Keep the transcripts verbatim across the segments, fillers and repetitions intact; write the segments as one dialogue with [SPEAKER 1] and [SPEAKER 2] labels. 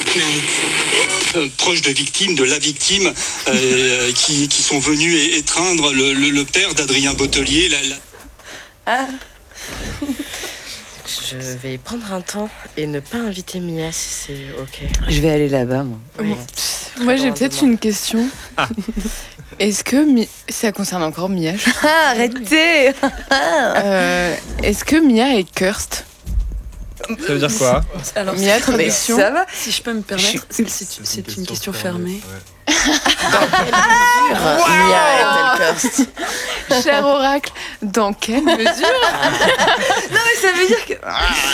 [SPEAKER 1] Euh, proches de victimes, de la victime, euh, qui, qui sont venus é- étreindre le, le, le père d'Adrien Bottelier. La, la...
[SPEAKER 2] Ah. Je vais prendre un temps et ne pas inviter Mia si c'est ok.
[SPEAKER 3] Je vais aller là-bas, moi.
[SPEAKER 2] Oui.
[SPEAKER 4] Moi, j'ai peut-être une question.
[SPEAKER 5] Ah.
[SPEAKER 4] Est-ce que Mi- ça concerne encore Mia? je-
[SPEAKER 3] Ah, arrêtez
[SPEAKER 4] Euh, Est-ce que Mia est cursed?
[SPEAKER 5] Ça veut dire quoi?
[SPEAKER 6] Alors,
[SPEAKER 4] Mia,
[SPEAKER 6] si-
[SPEAKER 4] traduction.
[SPEAKER 3] Ça va?
[SPEAKER 6] si je peux me permettre, c'est, c'est, c'est une question fermée.
[SPEAKER 2] Mia est-elle cursed?
[SPEAKER 4] Cher oracle, dans quelle mesure?
[SPEAKER 3] Non, mais ça veut dire que...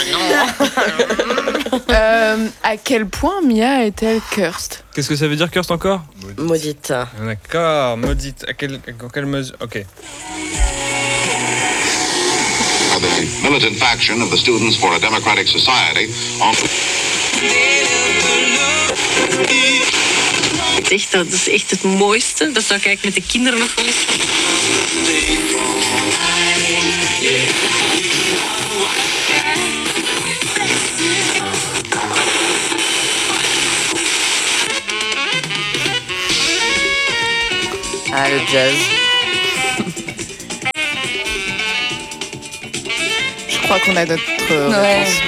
[SPEAKER 4] Euh, à quel point Mia est-elle cursed?
[SPEAKER 5] Qu'est-ce que ça veut dire, cursed encore?
[SPEAKER 2] Maudite.
[SPEAKER 5] D'accord, maudite. À quelle, à quelle mesure? Ok.
[SPEAKER 7] The militant faction of the Students for a Democratic Society on
[SPEAKER 6] Echt, dat is echt het mooiste. Dat zou ik eigenlijk met de kinderen nog wel eens.
[SPEAKER 3] Ah, le jazz.
[SPEAKER 4] Je crois qu'on a notre euh,
[SPEAKER 3] Ouais.
[SPEAKER 4] réponse.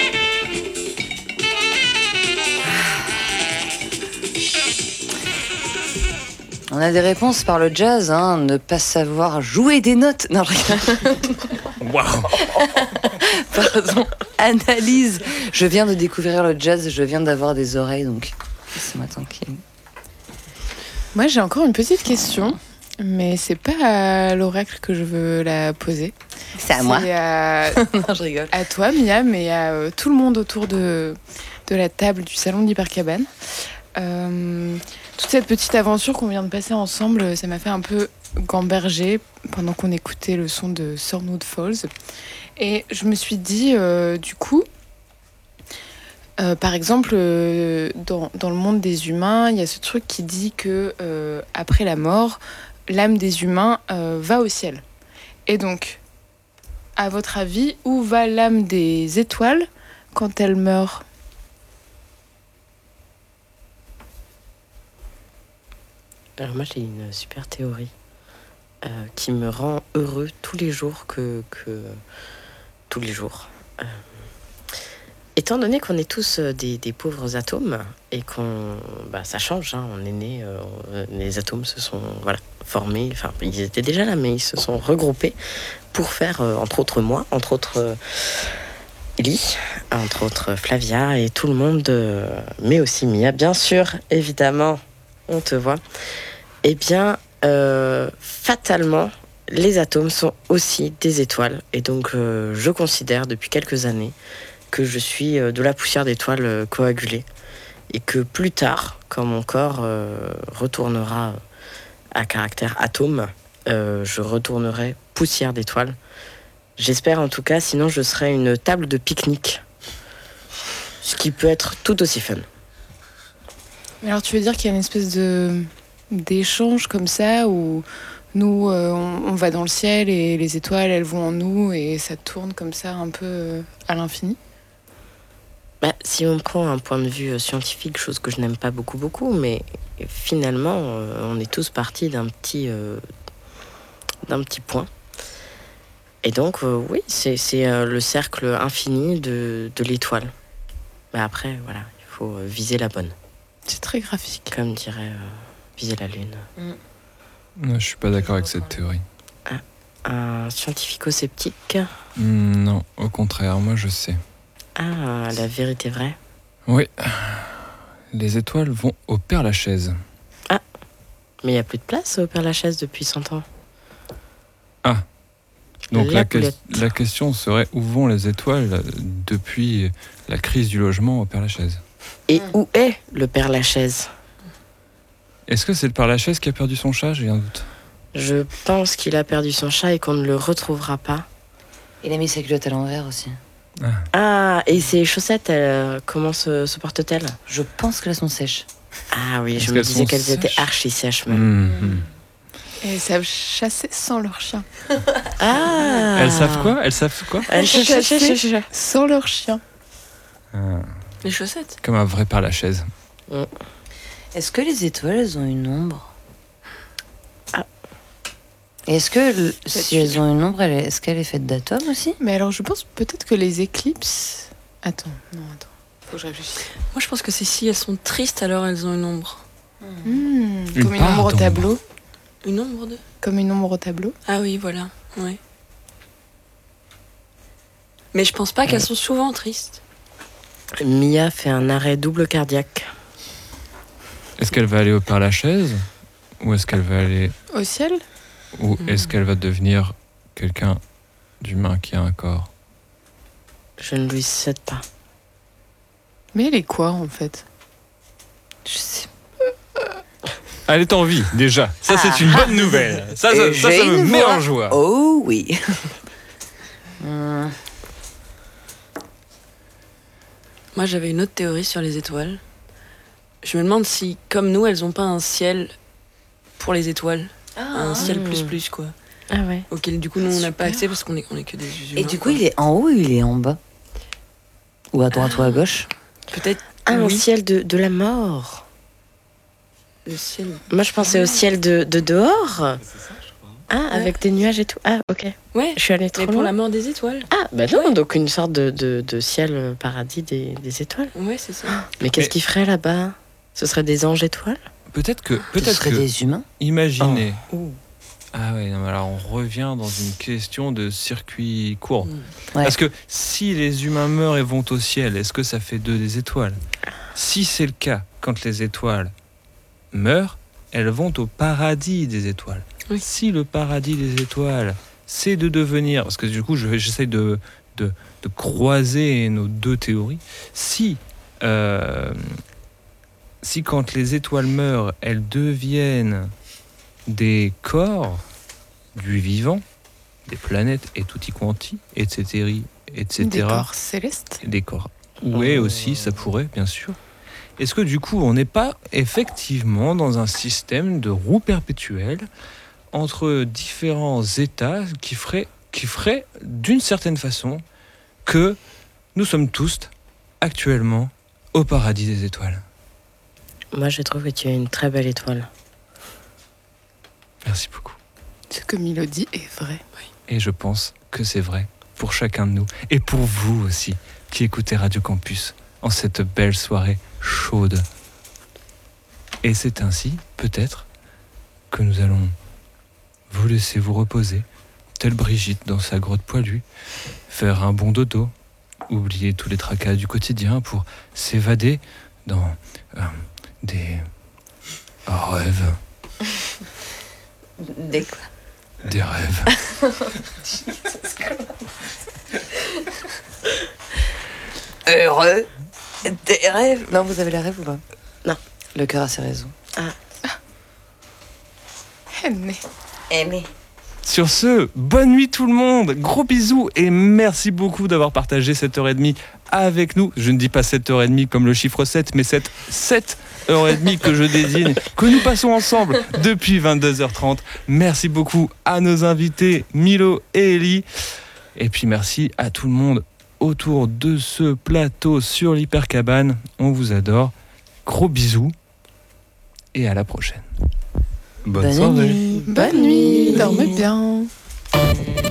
[SPEAKER 3] On a des réponses par le jazz, hein. Ne pas savoir jouer des notes. Non, je rigole.
[SPEAKER 5] Waouh!
[SPEAKER 3] Pardon. Analyse. Je viens de découvrir le jazz, je viens d'avoir des oreilles, donc laissez-moi tranquille.
[SPEAKER 4] Moi, j'ai encore une petite question, mais c'est pas à l'oracle que je veux la poser.
[SPEAKER 3] C'est à moi.
[SPEAKER 4] C'est à,
[SPEAKER 3] Non, je rigole.
[SPEAKER 4] à toi, Mia, mais à euh, tout le monde autour de, de la table du salon d'Hypercabane. Euh, toute cette petite aventure qu'on vient de passer ensemble, ça m'a fait un peu gamberger pendant qu'on écoutait le son de Thornwood Falls. Et je me suis dit, euh, du coup, euh, par exemple, euh, dans, dans le monde des humains, il y a ce truc qui dit que euh, après la mort, l'âme des humains euh, va au ciel. Et donc, à votre avis, où va l'âme des étoiles quand elle meurt ?
[SPEAKER 2] Alors moi j'ai une super théorie euh, qui me rend heureux tous les jours que, que tous les jours. Euh, étant donné qu'on est tous euh, des, des pauvres atomes et qu'on bah, ça change, hein, on est né, euh, les atomes se sont voilà formés, enfin ils étaient déjà là mais ils se sont regroupés pour faire euh, entre autres moi, entre autres euh, Ellie, entre autres Flavia et tout le monde, euh, mais aussi Mia bien sûr, évidemment. On te voit. Eh bien, euh, fatalement, les atomes sont aussi des étoiles. Et donc, euh, je considère depuis quelques années que je suis euh, de la poussière d'étoiles euh, coagulée. Et que plus tard, quand mon corps euh, retournera à caractère atome, euh, je retournerai poussière d'étoiles. J'espère en tout cas, sinon je serai une table de pique-nique. Ce qui peut être tout aussi fun.
[SPEAKER 4] Alors tu veux dire qu'il y a une espèce de d'échange comme ça où nous euh, on, on va dans le ciel et les étoiles elles vont en nous et ça tourne comme ça un peu euh, à l'infini?
[SPEAKER 2] Bah, si on prend un point de vue scientifique, chose que je n'aime pas beaucoup beaucoup, mais finalement euh, on est tous partis d'un petit euh, d'un petit point. Et donc euh, oui, c'est, c'est euh, le cercle infini de, de l'étoile. Mais après voilà, il faut euh, viser la bonne.
[SPEAKER 4] C'est très graphique.
[SPEAKER 2] Comme dirait euh, viser la lune.
[SPEAKER 5] Non, je suis pas d'accord avec cette théorie.
[SPEAKER 2] Un scientifico-sceptique.
[SPEAKER 5] Mm, non, au contraire, moi je sais.
[SPEAKER 2] Ah, la vérité vraie.
[SPEAKER 5] Oui. Les étoiles vont au Père-Lachaise.
[SPEAKER 2] Ah, mais il n'y a plus de place au Père-Lachaise depuis cent ans.
[SPEAKER 5] Ah. Donc
[SPEAKER 2] La
[SPEAKER 5] la, que-
[SPEAKER 2] poulette.
[SPEAKER 5] la question serait où vont les étoiles depuis la crise du logement au Père-Lachaise?
[SPEAKER 2] Et où est le Père-Lachaise?
[SPEAKER 5] Est-ce que c'est le Père-Lachaise qui a perdu son chat? J'ai un doute.
[SPEAKER 2] Je pense qu'il a perdu son chat et qu'on ne le retrouvera pas.
[SPEAKER 3] Il a mis sa culotte à l'envers aussi.
[SPEAKER 2] Ah, et ses chaussettes, elles, comment se, se portent-elles?
[SPEAKER 3] Je pense qu'elles sont sèches.
[SPEAKER 2] Ah oui,
[SPEAKER 5] Est-ce
[SPEAKER 2] je me
[SPEAKER 5] qu'elles
[SPEAKER 2] disais
[SPEAKER 5] sont
[SPEAKER 2] qu'elles étaient
[SPEAKER 5] sèches
[SPEAKER 2] archi sèches même.
[SPEAKER 5] Mhm.
[SPEAKER 4] Et elles savent chasser sans leur chien.
[SPEAKER 2] Ah
[SPEAKER 5] Elles savent quoi? Elles savent quoi?
[SPEAKER 2] Elles
[SPEAKER 4] Chasser
[SPEAKER 2] chasser
[SPEAKER 4] sans leur chien.
[SPEAKER 5] Ah.
[SPEAKER 8] Les chaussettes.
[SPEAKER 5] Comme un vrai Père-Lachaise.
[SPEAKER 3] Est-ce que les étoiles, elles ont une ombre?
[SPEAKER 2] Ah.
[SPEAKER 3] Et est-ce que le- si elles ont une ombre, elle est- est-ce qu'elle est faite d'atomes aussi?
[SPEAKER 4] Mais alors, je pense peut-être que les éclipses. Attends, non, attends. Faut que je réfléchisse.
[SPEAKER 8] Moi, je pense que c'est si elles sont tristes, alors elles ont une ombre.
[SPEAKER 4] Hmm,
[SPEAKER 5] Une
[SPEAKER 4] comme une
[SPEAKER 5] part
[SPEAKER 4] ombre au
[SPEAKER 5] d'ombre.
[SPEAKER 4] tableau.
[SPEAKER 8] Une ombre de.
[SPEAKER 4] Comme une ombre au tableau.
[SPEAKER 8] Ah oui, voilà. Ouais. Mais je pense pas qu'elles sont souvent tristes.
[SPEAKER 2] Mia fait un arrêt double cardiaque.
[SPEAKER 5] Est-ce qu'elle va aller au Père-Lachaise? Ou est-ce qu'elle va aller...
[SPEAKER 4] Au ciel?
[SPEAKER 5] Ou
[SPEAKER 8] Mm.
[SPEAKER 5] est-ce qu'elle va devenir quelqu'un d'humain qui a un corps?
[SPEAKER 2] Je ne lui cède pas.
[SPEAKER 4] Mais elle est quoi en fait?
[SPEAKER 3] Je sais.
[SPEAKER 5] Elle est en vie, déjà. Ça, c'est une bonne nouvelle. Ça, ça,
[SPEAKER 3] Et
[SPEAKER 5] ça, ça
[SPEAKER 3] j'ai
[SPEAKER 5] me
[SPEAKER 3] une
[SPEAKER 5] met
[SPEAKER 3] voix.
[SPEAKER 5] en joie.
[SPEAKER 3] Oh oui. Hmm.
[SPEAKER 8] Moi, j'avais une autre théorie sur les étoiles. Je me demande si, comme nous, elles ont pas un ciel pour les étoiles. Un ciel
[SPEAKER 2] Mm.
[SPEAKER 8] plus plus, quoi.
[SPEAKER 2] Ah ouais.
[SPEAKER 8] Auquel, du coup, nous, on n'a pas
[SPEAKER 4] Super.
[SPEAKER 8] accès parce qu'on est, on est que des humains.
[SPEAKER 3] Et du coup,
[SPEAKER 8] quoi.
[SPEAKER 3] il est en haut ou il est en bas? Ou à droite ou à gauche?
[SPEAKER 8] Peut-être.
[SPEAKER 2] Ah,
[SPEAKER 8] oui,
[SPEAKER 2] au ciel de, de la mort.
[SPEAKER 8] le ciel.
[SPEAKER 2] Moi, je pensais au ciel de, de dehors. Ah, avec des nuages et tout. Ah, ok.
[SPEAKER 8] Ouais,
[SPEAKER 2] Je suis allée trop
[SPEAKER 8] mais pour
[SPEAKER 2] loin.
[SPEAKER 8] la mort des étoiles.
[SPEAKER 2] Ah, bah non, donc une sorte de, de, de ciel euh, paradis des, des étoiles.
[SPEAKER 8] Ouais, c'est ça.
[SPEAKER 2] Mais qu'est-ce
[SPEAKER 5] Mais-
[SPEAKER 2] qu'ils feraient là-bas? Ce seraient des anges étoiles?
[SPEAKER 5] Peut-être que...
[SPEAKER 3] Ce
[SPEAKER 5] Peut-être
[SPEAKER 3] seraient
[SPEAKER 5] que...
[SPEAKER 3] des humains?
[SPEAKER 5] Imaginez...
[SPEAKER 2] Oh.
[SPEAKER 5] Ah ouais, non, mais alors on revient dans une question de circuit court.
[SPEAKER 8] Mm.
[SPEAKER 3] Ouais.
[SPEAKER 5] Parce que si les humains meurent et vont au ciel, est-ce que ça fait d'eux des étoiles? Si c'est le cas, quand les étoiles meurent, elles vont au paradis des étoiles.
[SPEAKER 8] Oui.
[SPEAKER 5] Si le paradis des étoiles, c'est de devenir... Parce que du coup, je- j'essaie de, de, de croiser nos deux théories. Si... euh, si quand les étoiles meurent, elles deviennent des corps du vivant, des planètes et tutti quanti, et cetera, et cetera.
[SPEAKER 4] Des corps célestes?
[SPEAKER 5] Des corps. Ouais, aussi, ça pourrait, bien sûr. Est-ce que du coup, on n'est pas effectivement dans un système de roue perpétuelle entre différents états qui ferait, qui ferait d'une certaine façon que nous sommes tous actuellement au paradis des étoiles?
[SPEAKER 2] Moi, je trouve que tu as une très belle étoile.
[SPEAKER 5] Merci beaucoup.
[SPEAKER 4] Ce que Mélodie est vrai.
[SPEAKER 5] Et je pense que c'est vrai pour chacun de nous et pour vous aussi qui écoutez Radio Campus en cette belle soirée chaude. Et c'est ainsi, peut-être, que nous allons vous laisser vous reposer, telle Brigitte dans sa grotte poilue, faire un bon dodo, oublier tous les tracas du quotidien pour s'évader dans euh, des rêves,
[SPEAKER 3] Des quoi?
[SPEAKER 5] des rêves.
[SPEAKER 3] Heureux des rêves. Non, vous avez la rêve ou pas?
[SPEAKER 2] Non.
[SPEAKER 3] Le cœur a ses raisons.
[SPEAKER 4] Aimé.
[SPEAKER 3] Aimé.
[SPEAKER 5] Sur ce, bonne nuit tout le monde, gros bisous et merci beaucoup d'avoir partagé cette heure et demie avec nous. Je ne dis pas sept heures et demie comme le chiffre sept, mais cette sept heures et demie que je désigne, que nous passons ensemble depuis vingt-deux heures trente. Merci beaucoup à nos invités Milo et Ellie. Et puis merci à tout le monde autour de ce plateau sur l'Hypercabane. On vous adore. Gros bisous et à la prochaine. Bonne
[SPEAKER 3] Bonne
[SPEAKER 5] soirée.
[SPEAKER 3] nuit.
[SPEAKER 4] Bonne nuit. Dormez bien.